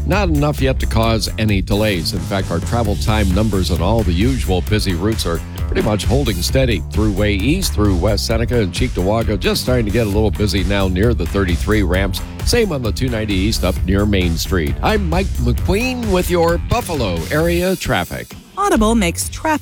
not enough yet to cause any delays. In fact, our travel time numbers on all the usual busy routes are pretty much holding steady. Thruway East through West Seneca and Cheektowaga, just starting to get a little busy now near the 33 ramps. Same on the 290 East up near Main Street. I'm Mike McQueen with your Buffalo area traffic. Audible makes traffic